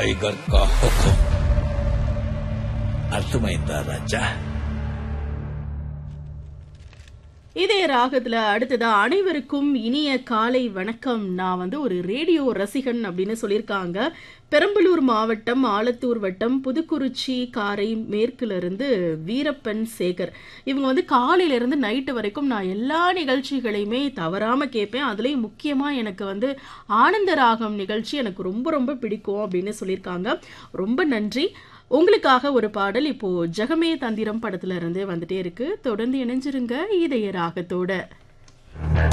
Tiger का हुक्म अर्थमैंदा राजा இதே ராகத்துல அடுத்ததா அனைவருக்கும் இனிய காலை வணக்கம். நான் ஒரு ரேடியோ ரசிகன் அப்படின்னு சொல்லியிருக்காங்க. பெரம்பலூர் மாவட்டம் ஆலத்தூர் வட்டம் புதுக்குறிச்சி காரை மேற்குல இருந்து வீரப்பன் சேகர். இவங்க காலையில இருந்து நைட்டு வரைக்கும் நான் எல்லா நிகழ்ச்சிகளையுமே தவறாம கேட்பேன். அதுலயும் முக்கியமா எனக்கு ஆனந்த ராகம் நிகழ்ச்சி எனக்கு ரொம்ப ரொம்ப பிடிக்கும் அப்படின்னு சொல்லியிருக்காங்க. ரொம்ப நன்றி. உங்களுக்காக ஒரு பாடல் இப்போ ஜெகமே தந்திரம் படத்துல இருந்து வந்துட்டே இருக்கு. தொடர்ந்து இணைஞ்சிருங்க இதய ராகத்தோட.